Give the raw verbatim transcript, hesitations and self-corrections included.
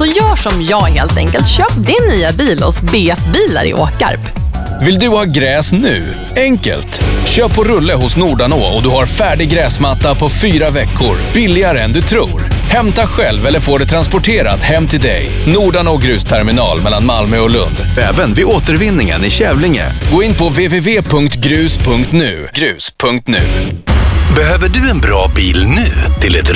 Så gör som jag helt enkelt. Köp din nya bil hos B F Bilar i Åkarp. Vill du ha gräs nu? Enkelt! Köp på rulle hos Nordanå och du har färdig gräsmatta på fyra veckor. Billigare än du tror. Hämta själv eller få det transporterat hem till dig. Nordanå grusterminal mellan Malmö och Lund. Även vid återvinningen i Kävlinge. Gå in på w w w punkt grus punkt nu. Grus punkt nu. Behöver du en bra bil nu till ett